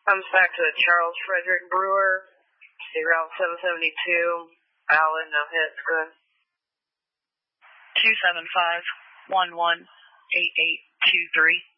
Comes back to Charles Frederick Brewer, Route 772, Allen, no hits, good. 275-11-8823.